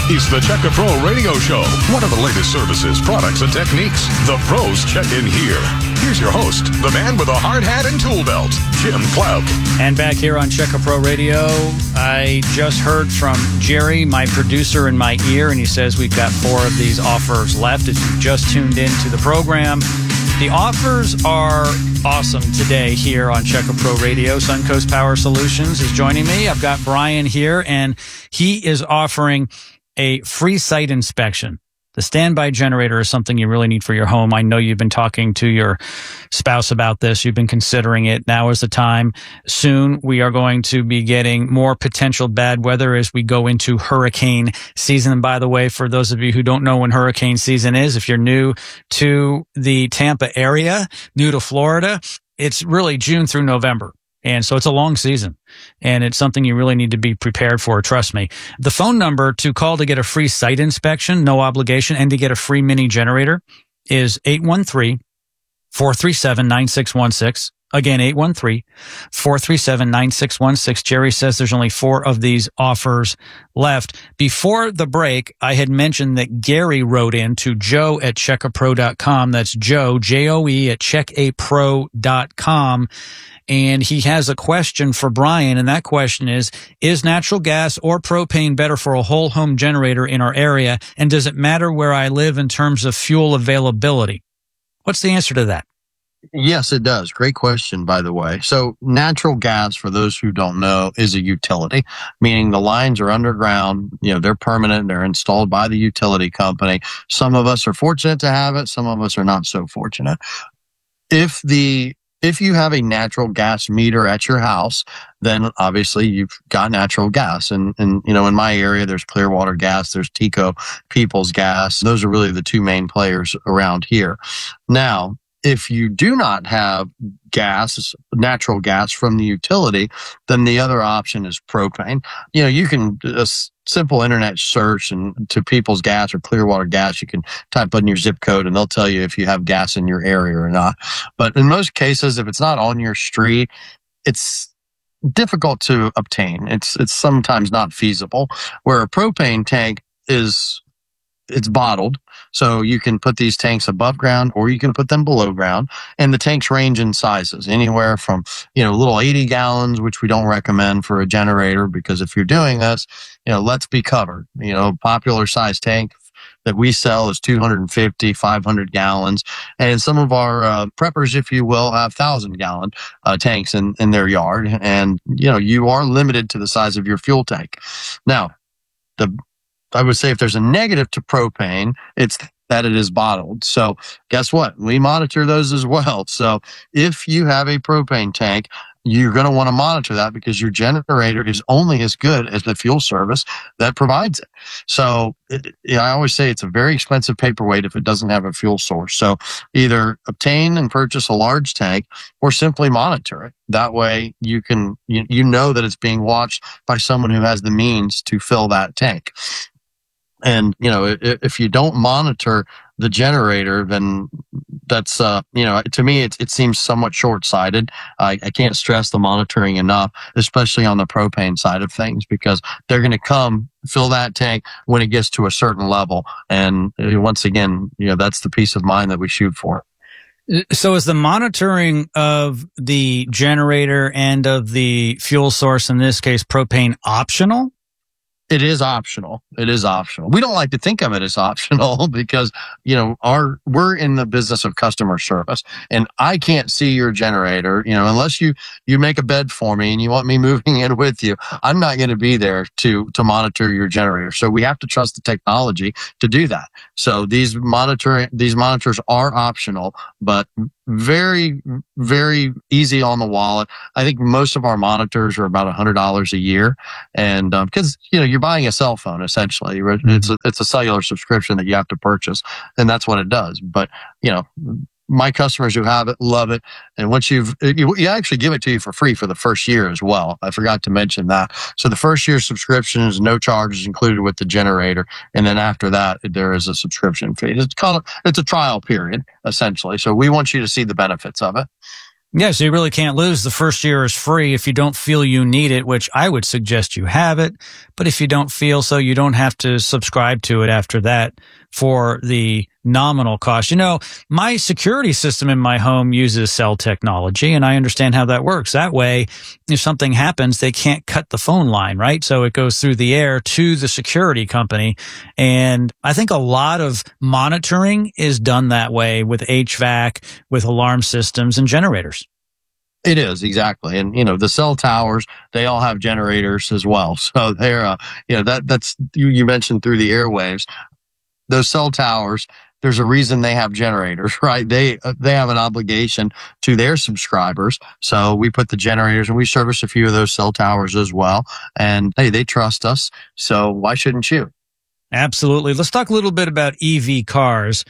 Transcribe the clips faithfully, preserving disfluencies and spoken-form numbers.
is the Check a Pro Radio Show. One of the latest services, products, and techniques. The pros check in here. Here's your host, the man with a hard hat and tool belt, Jim Clouk. And back here on Check a Pro Radio, I just heard from Jerry, my producer, in my ear, and he says we've got four of these offers left. If you just tuned into the program, the offers are awesome today here on Check a Pro Radio. Suncoast Power Solutions is joining me. I've got Brian here, and he is offering a free site inspection. The standby generator is something you really need for your home. I know you've been talking to your spouse about this. You've been considering it. Now is the time. Soon we are going to be getting more potential bad weather as we go into hurricane season. And by the way, for those of you who don't know when hurricane season is, if you're new to the Tampa area, new to Florida, it's really June through November. And so it's a long season, and it's something you really need to be prepared for. Trust me. The phone number to call to get a free site inspection, no obligation, and to get a free mini generator is eight one three, four three seven, nine six one six. Again, eight one three, four three seven, nine six one six. Jerry says there's only four of these offers left. Before the break, I had mentioned that Gary wrote in to Joe at check a pro dot com. That's Joe, J O E, at check a pro dot com. And he has a question for Brian, and that question is, is natural gas or propane better for a whole home generator in our area, and does it matter where I live in terms of fuel availability? What's the answer to that? Yes, it does. Great question, by the way. So natural gas, for those who don't know, is a utility, meaning the lines are underground. You know, they're permanent. They're installed by the utility company. Some of us are fortunate to have it. Some of us are not so fortunate. If the If you have a natural gas meter at your house, then obviously you've got natural gas. And, and, you know, in my area, there's Clearwater Gas, there's Tico Peoples Gas. Those are really the two main players around here. Now, if you do not have gas, natural gas from the utility, then the other option is propane. You know, you can, a simple internet search and to People's Gas or Clearwater Gas, you can type in your zip code and they'll tell you if you have gas in your area or not. But in most cases, if it's not on your street, it's difficult to obtain. It's, it's sometimes not feasible. Where a propane tank is, it's bottled. So you can put these tanks above ground or you can put them below ground. And the tanks range in sizes, anywhere from, you know, little eighty gallons, which we don't recommend for a generator, because if you're doing this, you know, let's be covered. You know, popular size tank that we sell is two hundred fifty, five hundred gallons. And some of our uh, preppers, if you will, have one thousand gallon uh, tanks in, in their yard. And, you know, you are limited to the size of your fuel tank. Now, the I would say if there's a negative to propane, it's that it is bottled. So guess what? We monitor those as well. So if you have a propane tank, you're going to want to monitor that because your generator is only as good as the fuel service that provides it. So it, you know, I always say it's a very expensive paperweight if it doesn't have a fuel source. So either obtain and purchase a large tank or simply monitor it. That way you can, you, you know that it's being watched by someone who has the means to fill that tank. And, you know, if, if you don't monitor the generator, then that's, uh, you know, to me, it, it seems somewhat short-sighted. I, I can't stress the monitoring enough, especially on the propane side of things, because they're going to come fill that tank when it gets to a certain level. And uh, once again, you know, that's the peace of mind that we shoot for. So is the monitoring of the generator and of the fuel source, in this case, propane, optional? It is optional. It is optional. We don't like to think of it as optional because, you know, our, we're in the business of customer service, and I can't see your generator, you know, unless you, you make a bed for me and you want me moving in with you. I'm not going to be there to, to monitor your generator. So we have to trust the technology to do that. So these monitoring, these monitors are optional, but very, very easy on the wallet. I think most of our monitors are about a hundred dollars a year. And, um, cause, you know, you're buying a cell phone essentially. It's a, it's a cellular subscription that you have to purchase, and that's what it does. But, you know, my customers who have it love it. And once you've, you, you actually give it to you for free for the first year as well. I forgot to mention that. So the first year subscription is no charges included with the generator. And then after that, there is a subscription fee. It's called, it's a trial period essentially. So we want you to see the benefits of it. Yeah, so you really can't lose. The first year is free if you don't feel you need it, which I would suggest you have it. But if you don't feel so, you don't have to subscribe to it after that for the nominal cost. You know, my security system in my home uses cell technology, and I understand how that works. That way, if something happens, they can't cut the phone line, right? So it goes through the air to the security company. And I think a lot of monitoring is done that way with H V A C, with alarm systems and generators. It is, exactly. And, you know, the cell towers, they all have generators as well. So they're, uh, you know, that, that's, you, you mentioned through the airwaves, those cell towers, there's a reason they have generators, right? They, uh, they have an obligation to their subscribers. So we put the generators and we service a few of those cell towers as well. And hey, they trust us. So why shouldn't you? Absolutely. Let's talk a little bit about E V cars.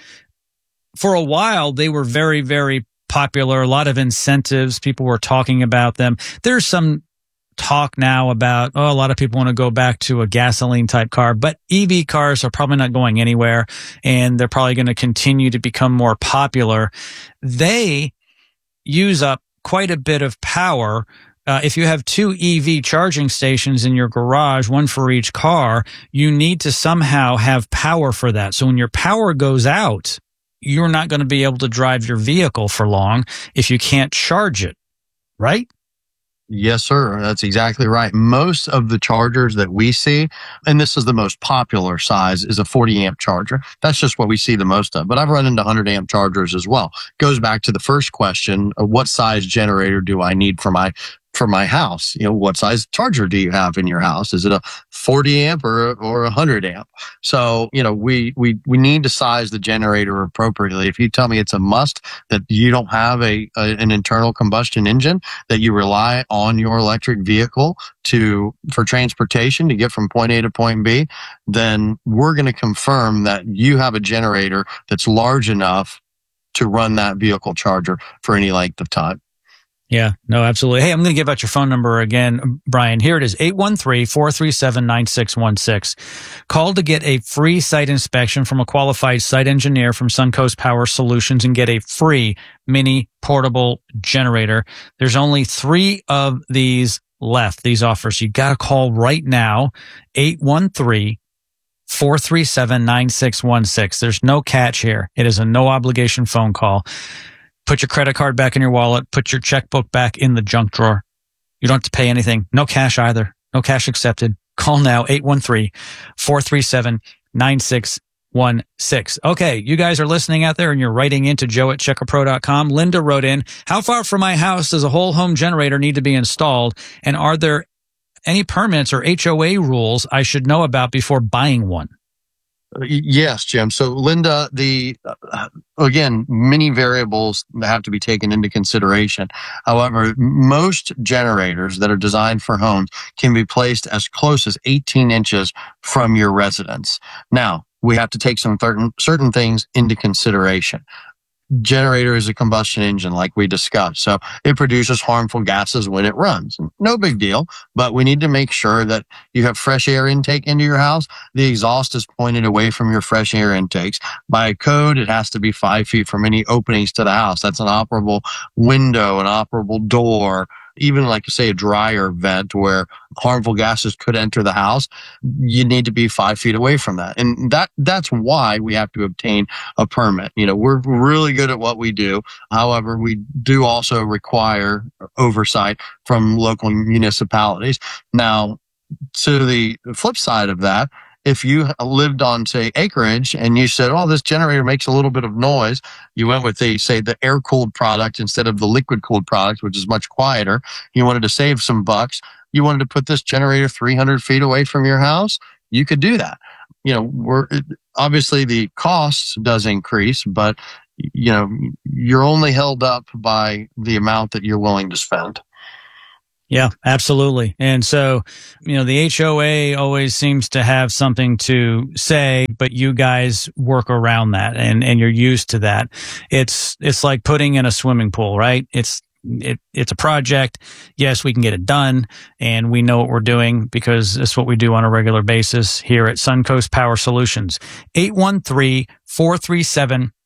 For a while, they were very, very popular. A lot of incentives. People were talking about them. There's some talk now about, oh, a lot of people want to go back to a gasoline type car, but E V cars are probably not going anywhere, and they're probably going to continue to become more popular. They use up quite a bit of power. Uh, if you have two E V charging stations in your garage, one for each car, you need to somehow have power for that. So when your power goes out, you're not going to be able to drive your vehicle for long if you can't charge it, right? Yes, sir. That's exactly right. Most of the chargers that we see, and this is the most popular size, is a forty amp charger. That's just what we see the most of. But I've run into one hundred amp chargers as well. Goes back to the first question of what size generator do I need for my for my house? You know, what size charger do you have in your house? Is it a forty amp or or a one hundred amp? So, you know, we we we need to size the generator appropriately. If you tell me it's a must that you don't have a, a an internal combustion engine, that you rely on your electric vehicle to for transportation to get from point A to point B, then we're going to confirm that you have a generator that's large enough to run that vehicle charger for any length of time. Yeah, no, absolutely. Hey, I'm going to give out your phone number again, Brian. Here it is, eight one three, four three seven, nine six one six. Call to get a free site inspection from a qualified site engineer from Suncoast Power Solutions and get a free mini portable generator. There's only three of these left, these offers. You got to call right now, eight one three, four three seven, nine six one six. There's no catch here. It is a no obligation phone call. Put your credit card back in your wallet. Put your checkbook back in the junk drawer. You don't have to pay anything. No cash either. No cash accepted. Call now, eight one three, four three seven, nine six one six. Okay, you guys are listening out there and you're writing into joe at checker pro dot com. Linda wrote in, how far from my house does a whole home generator need to be installed? And are there any permits or H O A rules I should know about before buying one? Yes, Jim. So, Linda, the uh, again, many variables have to be taken into consideration. However, most generators that are designed for homes can be placed as close as eighteen inches from your residence. Now, we have to take some certain certain things into consideration. Generator is a combustion engine, like we discussed. So it produces harmful gases when it runs. No big deal, but we need to make sure that you have fresh air intake into your house. The exhaust is pointed away from your fresh air intakes. By code, it has to be five feet from any openings to the house. That's an operable window, an operable door, even like, say, a dryer vent where harmful gases could enter the house. You need to be five feet away from that. And that that's why we have to obtain a permit. You know, we're really good at what we do. However, we do also require oversight from local municipalities. Now, to the flip side of that, if you lived on, say, acreage and you said, oh, this generator makes a little bit of noise, you went with the, say, the air-cooled product instead of the liquid-cooled product, which is much quieter. You wanted to save some bucks. You wanted to put this generator three hundred feet away from your house. You could do that. You know, we're obviously the cost does increase, but, you know, you're only held up by the amount that you're willing to spend. Yeah, absolutely. And so, you know, the H O A always seems to have something to say, but you guys work around that and, and you're used to that. It's, it's like putting in a swimming pool, right? It's, it, it's a project. Yes, we can get it done and we know what we're doing because it's what we do on a regular basis here at Suncoast Power Solutions. eight one three, four three seven,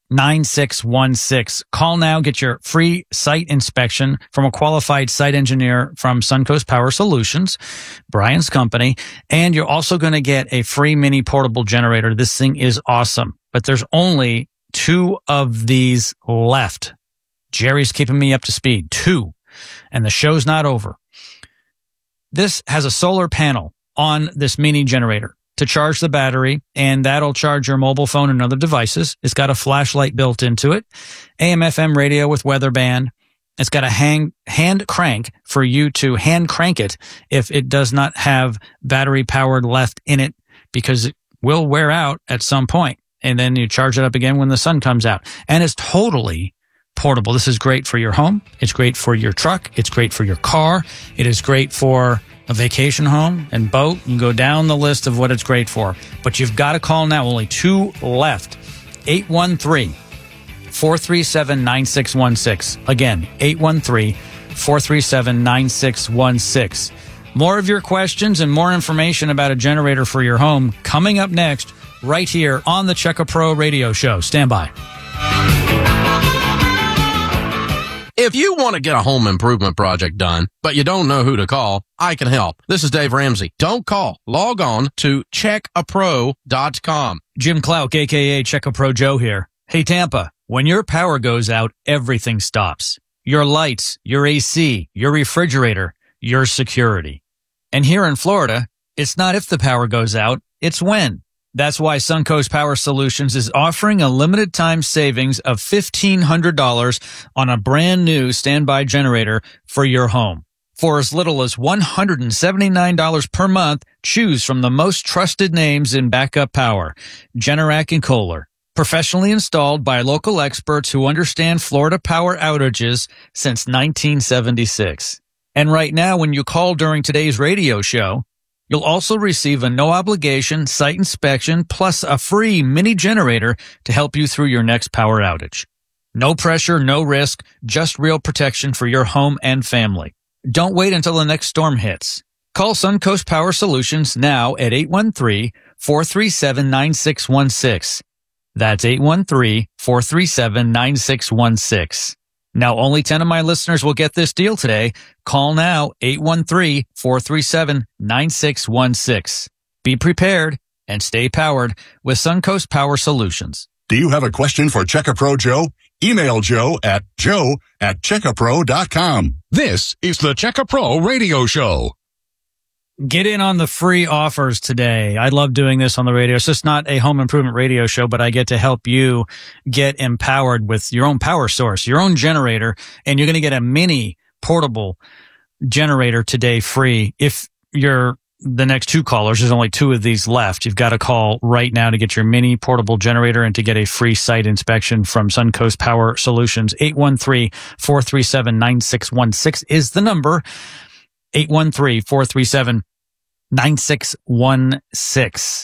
nine six one six. Call now, get your free site inspection from a qualified site engineer from Suncoast Power Solutions, Brian's company, and you're also going to get a free mini portable generator. This thing is awesome, but there's only two of these left. Jerry's keeping me up to speed. Two. And the show's not over. This has a solar panel on this mini generator to charge the battery, and that'll charge your mobile phone and other devices. It's got a flashlight built into it, A M F M radio with weather band. It's got a hang, hand crank for you to hand crank it if it does not have battery powered left in it, because it will wear out at some point. And then you charge it up again when the sun comes out. And it's totally portable. This is great for your home. It's great for your truck. It's great for your car. It is great for a vacation home and boat. You can go down the list of what it's great for. But you've got to call now. Only two left. eight one three, four three seven, nine six one six. Again, eight one three, four three seven, nine six one six. More of your questions and more information about a generator for your home coming up next right here on the Checka Pro Radio Show. Stand by. If you want to get a home improvement project done, but you don't know who to call, I can help. This is Dave Ramsey. Don't call. Log on to check a pro dot com. Jim Clouk, a k a. Checka Pro Joe here. Hey, Tampa, when your power goes out, everything stops. Your lights, your A C, your refrigerator, your security. And here in Florida, it's not if the power goes out, it's when. That's why Suncoast Power Solutions is offering a limited time savings of fifteen hundred dollars on a brand new standby generator for your home. For as little as one hundred seventy-nine dollars per month, choose from the most trusted names in backup power, Generac and Kohler. Professionally installed by local experts who understand Florida power outages since nineteen seventy-six. And right now, when you call during today's radio show, you'll also receive a no-obligation site inspection plus a free mini generator to help you through your next power outage. No pressure, no risk, just real protection for your home and family. Don't wait until the next storm hits. Call Suncoast Power Solutions now at eight one three, four three seven, nine six one six. That's eight one three, four three seven, nine six one six. Now, only ten of my listeners will get this deal today. Call now, eight one three, four three seven, nine six one six. Be prepared and stay powered with Suncoast Power Solutions. Do you have a question for Checka Pro Joe? Email Joe at joe at checka pro dot com. This is the Checka Pro Radio Show. Get in on the free offers today. I love doing this on the radio. It's just not a home improvement radio show, but I get to help you get empowered with your own power source, your own generator, and you're going to get a mini portable generator today free. If you're the next two callers, there's only two of these left. You've got to call right now to get your mini portable generator and to get a free site inspection from Suncoast Power Solutions. eight one three, four three seven, nine six one six is the number. eight one three, four three seven, nine six one six.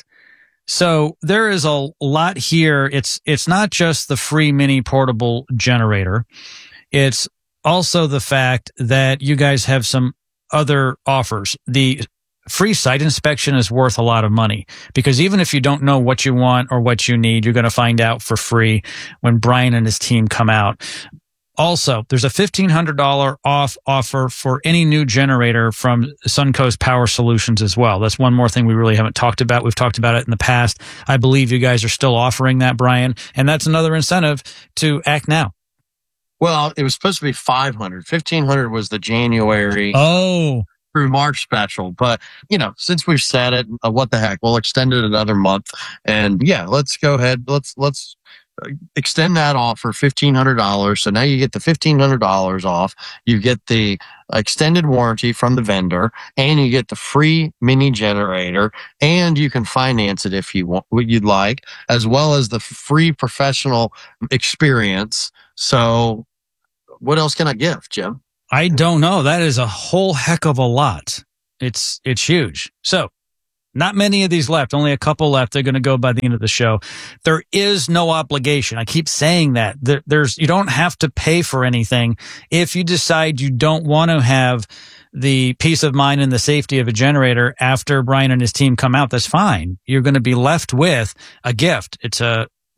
So there is a lot here. It's, it's not just the free mini portable generator. It's also the fact that you guys have some other offers. The free site inspection is worth a lot of money because even if you don't know what you want or what you need, you're going to find out for free when Brian and his team come out. Also, there's a fifteen hundred dollars off offer for any new generator from Suncoast Power Solutions as well. That's one more thing we really haven't talked about. We've talked about it in the past. I believe you guys are still offering that, Brian, and that's another incentive to act now. Well, it was supposed to be five hundred. fifteen hundred was the January oh. through March special. But, you know, since we've said it, uh, what the heck? We'll extend it another month. And yeah, let's go ahead. Let's, let's, extend that offer, fifteen hundred dollars. So now you get the fifteen hundred dollars off. You get the extended warranty from the vendor, and you get the free mini generator, and you can finance it if you want, what you'd like, as well as the free professional experience. So what else can I give, Jim? I don't know. That is a whole heck of a lot. It's, it's huge. So, not many of these left, only a couple left. They're going to go by the end of the show. There is no obligation. I keep saying that. There, there's, you don't have to pay for anything. If you decide you don't want to have the peace of mind and the safety of a generator after Brian and his team come out, that's fine. You're going to be left with a gift. It's a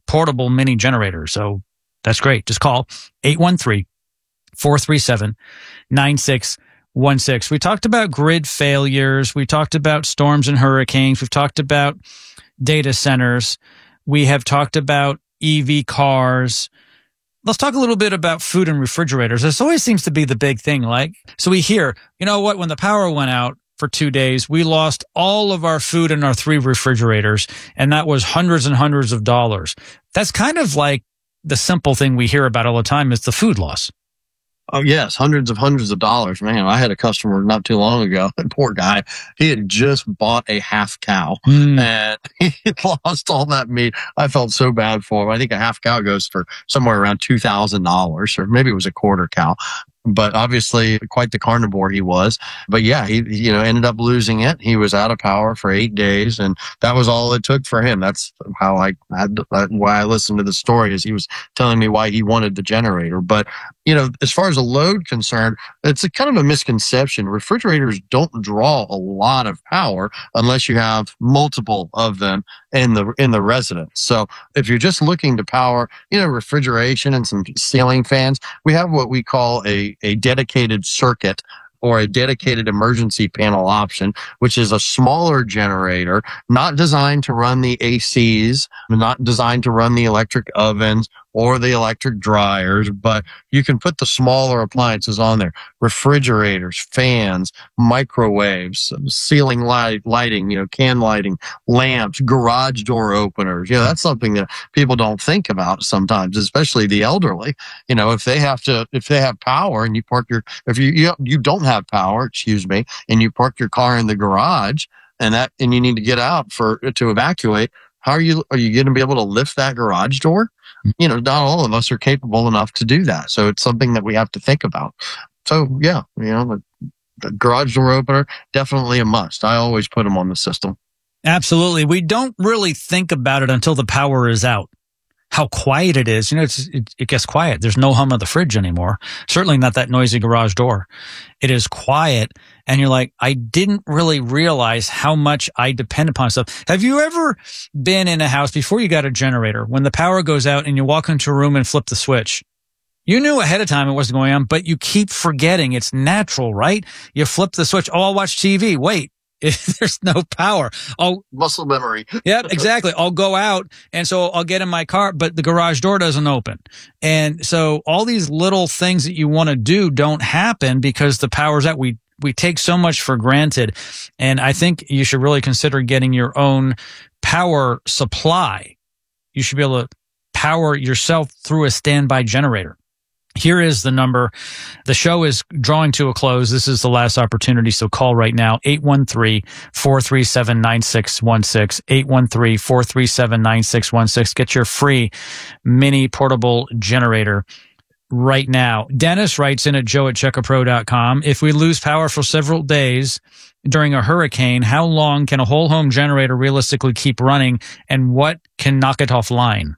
portable mini generator. So that's great. Just call eight one three, four three seven, nine six one six. We talked about grid failures. We talked about storms and hurricanes. We've talked about data centers. We have talked about E V cars. Let's talk a little bit about food and refrigerators. This always seems to be the big thing. Like, so we hear, you know what, when the power went out for two days, we lost all of our food in our three refrigerators, and that was hundreds and hundreds of dollars. That's kind of like the simple thing we hear about all the time is the food loss. Oh, yes. Hundreds of hundreds of dollars. Man, I had a customer not too long ago. Poor guy. He had just bought a half cow mm. and he lost all that meat. I felt so bad for him. I think a half cow goes for somewhere around two thousand dollars, or maybe it was a quarter cow. But obviously quite the carnivore he was. But yeah, he, you know, ended up losing it. He was out of power for eight days and that was all it took for him. That's how I had, why I listened to the story, is he was telling me why he wanted the generator. But, you know, as far as a load concerned, it's a kind of a misconception. Refrigerators don't draw a lot of power unless you have multiple of them in the, in the residence. So if you're just looking to power, you know, refrigeration and some ceiling fans, we have what we call a a dedicated circuit or a dedicated emergency panel option, which is a smaller generator, not designed to run the A Cs, not designed to run the electric ovens or the electric dryers, but you can put the smaller appliances on there. Refrigerators, fans, microwaves, ceiling light, lighting, you know, can lighting, lamps, garage door openers. You know, that's something that people don't think about sometimes, especially the elderly. You know, if they have to, if they have power and you park your, if you, you, you don't have power, excuse me, and you park your car in the garage and that, and you need to get out for, to evacuate, how are you, are you going to be able to lift that garage door? You know, not all of us are capable enough to do that. So it's something that we have to think about. So yeah, you know, the, the garage door opener, definitely a must. I always put them on the system. Absolutely. We don't really think about it until the power is out. How quiet it is. You know, it's, it, it gets quiet. There's no hum of the fridge anymore. Certainly not that noisy garage door. It is quiet. And you're like, I didn't really realize how much I depend upon stuff. Have you ever been in a house before you got a generator, when the power goes out and you walk into a room and flip the switch? You knew ahead of time it wasn't going on, but you keep forgetting. It's natural, right? You flip the switch. Oh, I'll watch T V. Wait. If there's no power, I'll muscle memory. Yep, exactly. I'll go out and so I'll get in my car, but the garage door doesn't open. And so all these little things that you want to do don't happen because the power's out. We, we take so much for granted. And I think you should really consider getting your own power supply. You should be able to power yourself through a standby generator. Here is the number. The show is drawing to a close. This is the last opportunity, so call right now, eight one three, four three seven, nine six one six, eight one three, four three seven, nine six one six. Get your free mini portable generator right now. Dennis writes in at joe at checkapro dot com, if we lose power for several days during a hurricane, how long can a whole home generator realistically keep running, and what can knock it offline?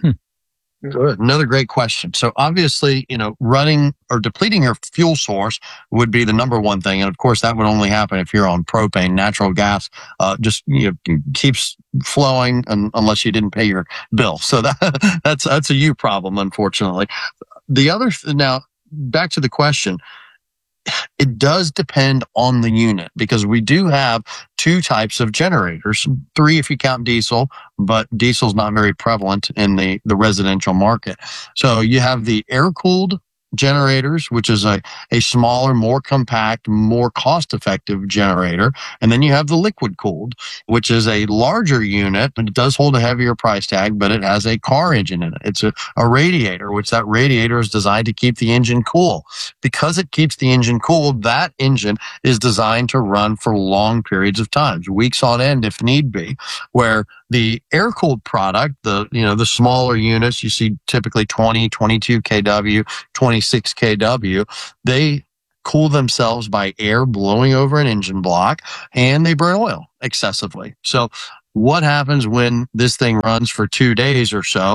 Good. Another great question. So obviously, you know, running or depleting your fuel source would be the number one thing. And of course, that would only happen if you're on propane. Natural gas uh, just, you know, keeps flowing un- unless you didn't pay your bill. So that that's that's a you problem, unfortunately. The other th- now, back to the question. It does depend on the unit because we do have two types of generators, three if you count diesel, but diesel's not very prevalent in the, the residential market. So you have the air-cooled generators, which is a, a smaller, more compact, more cost-effective generator. And then you have the liquid-cooled, which is a larger unit, and it does hold a heavier price tag, but it has a car engine in it. It's a, a radiator, which that radiator is designed to keep the engine cool. Because it keeps the engine cool, that engine is designed to run for long periods of time, weeks on end if need be, where the air-cooled product, the, you know, the smaller units, you see typically twenty, twenty-two kilowatts, twenty-six kilowatts, they cool themselves by air blowing over an engine block and they burn oil excessively. So what happens when this thing runs for two days or so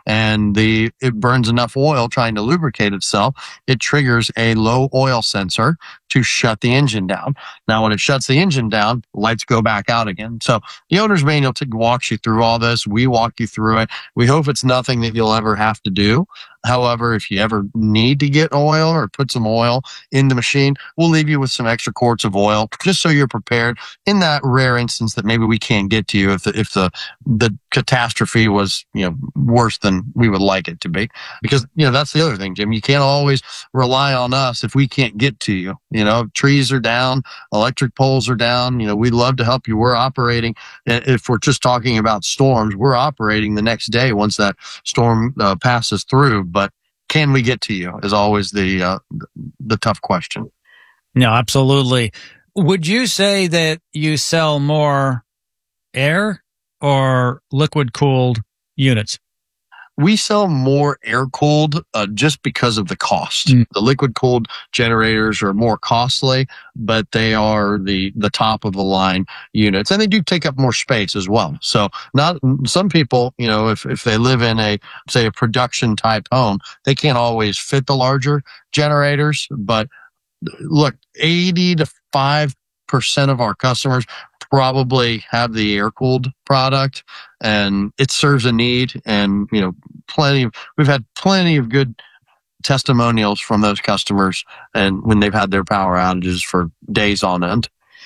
and the it burns enough oil trying to lubricate itself, it triggers a low oil sensor to shut the engine down. Now, when it shuts the engine down, lights go back out again. So the owner's manual t- walks you through all this. We walk you through it. We hope it's nothing that you'll ever have to do. However, if you ever need to get oil or put some oil in the machine, we'll leave you with some extra quarts of oil just so you're prepared in that rare instance that maybe we can't get to you if the, if the, the catastrophe was, you know, worse than we would like it to be. Because, you know, that's the other thing, Jim. You can't always rely on us if we can't get to you. You know, trees are down, electric poles are down. You know, we'd love to help you. We're operating. If we're just talking about storms, we're operating the next day once that storm uh, passes through. But can we get to you is always the uh, the tough question. No, absolutely. Would you say that you sell more air or liquid cooled units? We sell more air-cooled uh, just because of the cost. Mm. The liquid-cooled generators are more costly, but they are the the top-of-the-line units, and they do take up more space as well. So not some people, you know, if, if they live in a, say, a production-type home, they can't always fit the larger generators. But look, eighty to five percent of our customers probably have the air-cooled product, and it serves a need. And, you know, plenty of, we've had plenty of good testimonials from those customers and when they've had their power outages for days on end.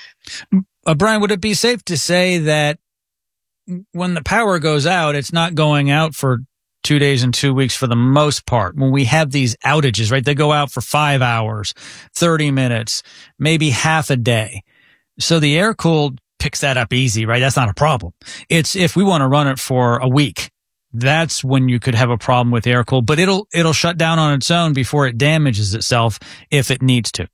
Uh, Brian, would it be safe to say that when the power goes out, it's not going out for two days and two weeks for the most part? When we have these outages, right, they go out for five hours, thirty minutes, maybe half a day. So the air-cooled picks that up easy, right? That's not a problem. It's if we want to run it for a week, that's when you could have a problem with air-cooled, but it'll it'll shut down on its own before it damages itself if it needs to.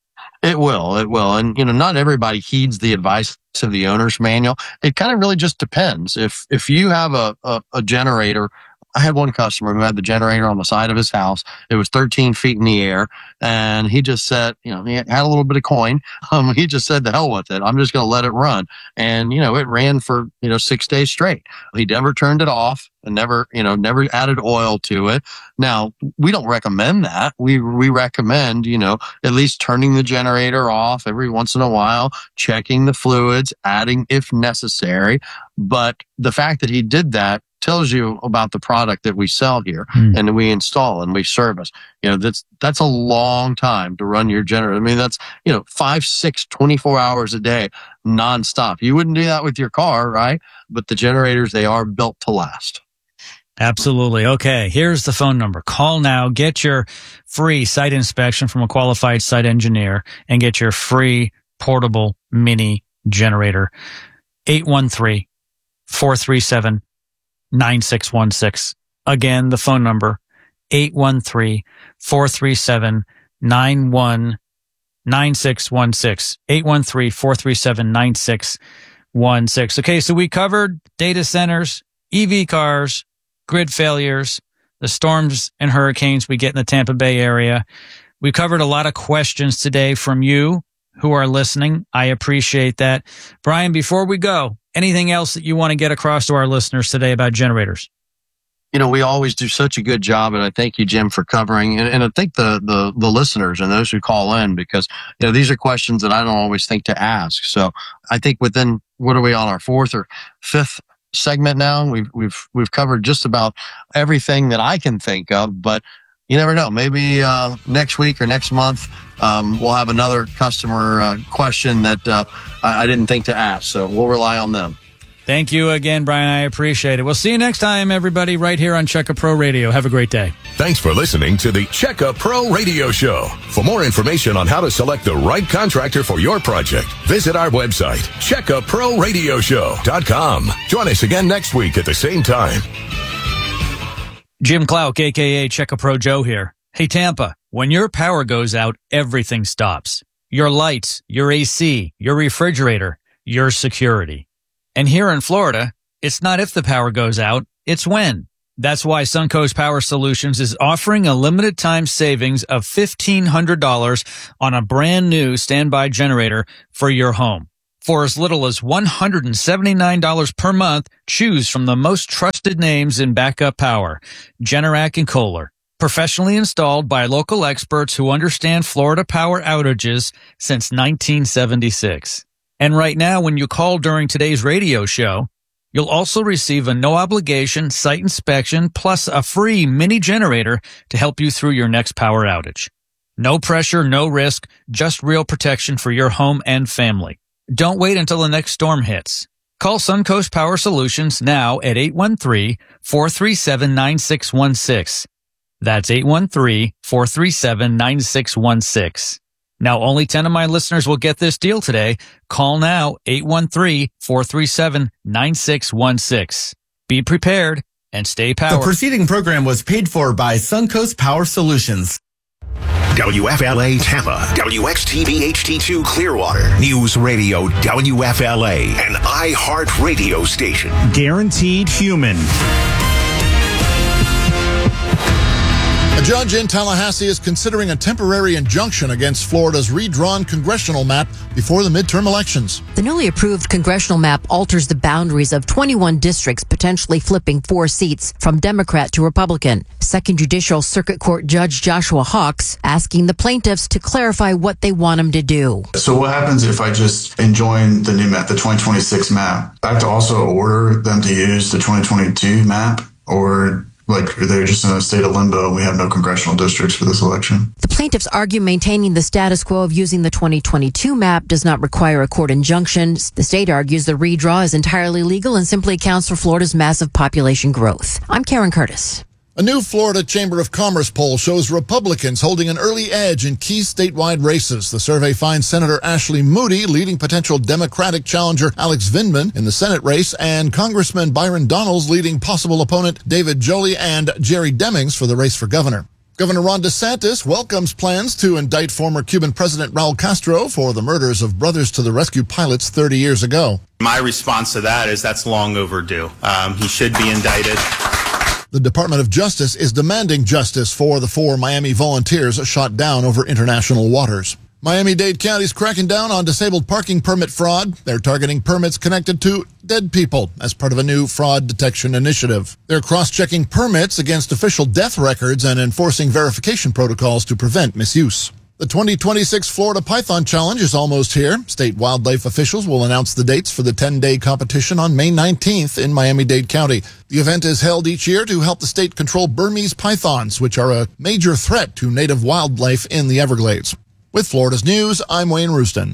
It will, it will. And, you know, not everybody heeds the advice of the owner's manual. It kind of really just depends. If if you have a, a, a generator, I had one customer who had the generator on the side of his house. It was thirteen feet in the air, and he just said, you know, he had a little bit of coin. Um, he just said, the hell with it. I'm just going to let it run. And, you know, it ran for, you know, six days straight. He never turned it off and never, you know, never added oil to it. Now, we don't recommend that. We, we recommend, you know, at least turning the generator off every once in a while, checking the fluids, adding if necessary. But the fact that he did that tells you about the product that we sell here mm. and we install and we service. You know, that's, that's a long time to run your generator. I mean, that's, you know, five, six, twenty-four hours a day nonstop. You wouldn't do that with your car, right? But the generators, they are built to last. Absolutely. Okay. Here's the phone number. Call now, get your free site inspection from a qualified site engineer and get your free portable mini generator. eight one three, four three seven, nine six one six. Again, the phone number, eight one three, four three seven, nine one nine six one six. eight one three, four three seven, nine six one six. Okay, so we covered data centers, E V cars, grid failures, the storms and hurricanes we get in the Tampa Bay area. We covered a lot of questions today from you who are listening. I appreciate that. Brian, before we go, anything else that you want to get across to our listeners today about generators? You know, we always do such a good job, and I thank you, Jim, for covering, and, and I thank the, the, the listeners and those who call in, because, you know, these are questions that I don't always think to ask. So I think within, what are we on, our fourth or fifth segment now? We've, we've, we've covered just about everything that I can think of, but you never know. Maybe, uh, next week or next month, um, we'll have another customer, uh, question that, uh, I, I didn't think to ask. So we'll rely on them. Thank you again, Brian. I appreciate it. We'll see you next time, everybody, right here on Checka Pro Radio. Have a great day. Thanks for listening to the Checka Pro Radio Show. For more information on how to select the right contractor for your project, visit our website, checka pro radio show dot com. Join us again next week at the same time. Jim Clouk, a k a. Checka Pro Joe here. Hey, Tampa, when your power goes out, everything stops. Your lights, your A C, your refrigerator, your security. And here in Florida, it's not if the power goes out, it's when. That's why Suncoast Power Solutions is offering a limited time savings of fifteen hundred dollars on a brand new standby generator for your home. For as little as one hundred seventy-nine dollars per month, choose from the most trusted names in backup power, Generac and Kohler. Professionally installed by local experts who understand Florida power outages since nineteen seventy-six. And right now, when you call during today's radio show, you'll also receive a no-obligation site inspection plus a free mini generator to help you through your next power outage. No pressure, no risk, just real protection for your home and family. Don't wait until the next storm hits. Call Suncoast Power Solutions now at eight one three, four three seven, nine six one six. That's eight one three, four three seven, nine six one six. Now, only ten of my listeners will get this deal today. Call now, eight one three, four three seven, nine six one six. Be prepared and stay powered. The preceding program was paid for by Suncoast Power Solutions. W F L A Tampa, W X T V H D two Clearwater, News Radio W F L A, an iHeart radio station. Guaranteed human. A judge in Tallahassee is considering a temporary injunction against Florida's redrawn congressional map before the midterm elections. The newly approved congressional map alters the boundaries of twenty-one districts, potentially flipping four seats from Democrat to Republican. Second Judicial Circuit Court Judge Joshua Hawks asking the plaintiffs to clarify what they want him to do. So what happens if I just enjoin the new map, the twenty twenty-six map? I have to also order them to use the twenty twenty-two map, or like they're just in a state of limbo and we have no congressional districts for this election? The plaintiffs argue maintaining the status quo of using the twenty twenty-two map does not require a court injunction. The state argues the redraw is entirely legal and simply accounts for Florida's massive population growth. I'm Karen Curtis. A new Florida Chamber of Commerce poll shows Republicans holding an early edge in key statewide races. The survey finds Senator Ashley Moody leading potential Democratic challenger Alex Vindman in the Senate race, and Congressman Byron Donalds leading possible opponent David Jolie and Jerry Demings for the race for governor. Governor Ron DeSantis welcomes plans to indict former Cuban President Raul Castro for the murders of Brothers to the Rescue pilots thirty years ago. My response to that is that's long overdue. Um, he should be indicted. The Department of Justice is demanding justice for the four Miami volunteers shot down over international waters. Miami-Dade County's cracking down on disabled parking permit fraud. They're targeting permits connected to dead people as part of a new fraud detection initiative. They're cross-checking permits against official death records and enforcing verification protocols to prevent misuse. The twenty twenty-six Florida Python Challenge is almost here. State wildlife officials will announce the dates for the ten-day competition on May nineteenth in Miami-Dade County. The event is held each year to help the state control Burmese pythons, which are a major threat to native wildlife in the Everglades. With Florida's News, I'm Wayne Rooston.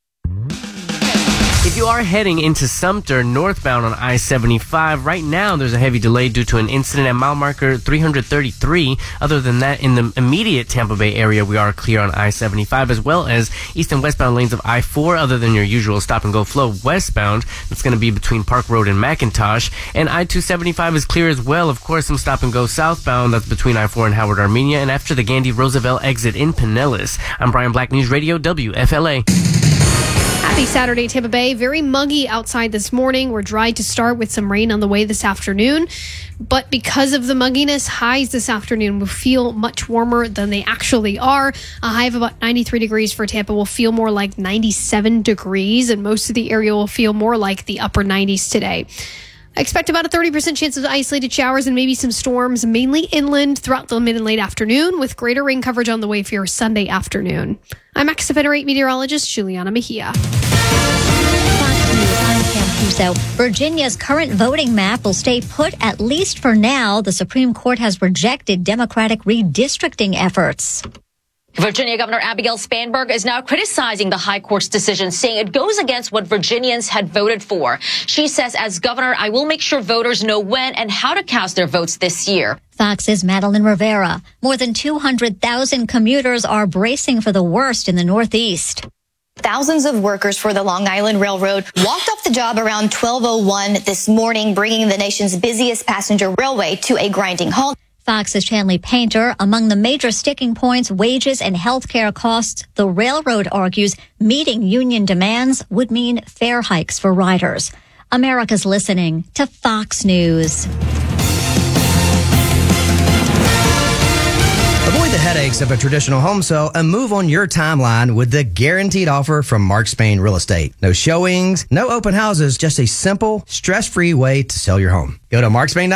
If you are heading into Sumter northbound on I seventy-five, right now there's a heavy delay due to an incident at mile marker three thirty-three. Other than that, in the immediate Tampa Bay area, we are clear on I seventy-five, as well as east and westbound lanes of I four, other than your usual stop-and-go flow westbound. That's going to be between Park Road and McIntosh. And I two seventy-five is clear as well. Of course, some stop-and-go southbound. That's between I four and Howard Armenia, and after the Gandy Roosevelt exit in Pinellas. I'm Brian Black, News Radio W F L A. Happy Saturday, Tampa Bay. Very muggy outside this morning. We're dry to start with some rain on the way this afternoon. But because of the mugginess, highs this afternoon will feel much warmer than they actually are. A high of about ninety-three degrees for Tampa will feel more like ninety-seven degrees, and most of the area will feel more like the upper nineties today. I expect about a thirty percent chance of isolated showers and maybe some storms, mainly inland throughout the mid and late afternoon, with greater rain coverage on the way for your Sunday afternoon. I'm X F N eight meteorologist Juliana Mejia. I'm Pam Puso. Virginia's current voting map will stay put, at least for now. The Supreme Court has rejected Democratic redistricting efforts. Virginia Governor Abigail Spanberg is now criticizing the high court's decision, saying it goes against what Virginians had voted for. She says, as governor, I will make sure voters know when and how to cast their votes this year. Fox's Madeline Rivera. More than two hundred thousand commuters are bracing for the worst in the Northeast. Thousands of workers for the Long Island Railroad walked off the job around twelve oh one this morning, bringing the nation's busiest passenger railway to a grinding halt. Fox's Chanley Painter. Among the major sticking points, wages and health care costs. The railroad argues meeting union demands would mean fare hikes for riders. America's listening to Fox News. Avoid the headaches of a traditional home sale and move on your timeline with the guaranteed offer from Mark Spain Real Estate. No showings, no open houses, just a simple, stress-free way to sell your home. Go to mark spain dot com